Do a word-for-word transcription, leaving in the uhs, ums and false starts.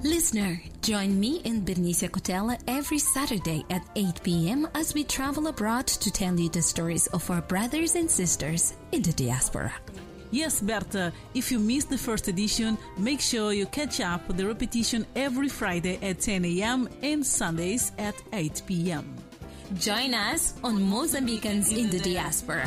Listener, join me and Bernicia Cotella every Saturday at eight p.m. as we travel abroad to tell you the stories of our brothers and sisters in the diaspora. Yes, Berta, if you missed the first edition, make sure you catch up with the repetition every Friday at ten a.m. and Sundays at eight p.m. Join us on Mozambicans in the Diaspora.